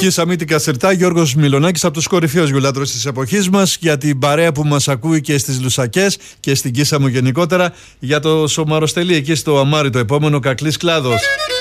Κίσα Μύτικα Σερτά, Γιώργος Μιλονάκης από τους κορυφαίους γιουλάτρους της εποχής μας, για την παρέα που μας ακούει και στις Λουσακές και στην Κίσα μου γενικότερα, για το Σομαροστελή εκεί στο Αμάρι το επόμενο, Κακλής Κλάδος.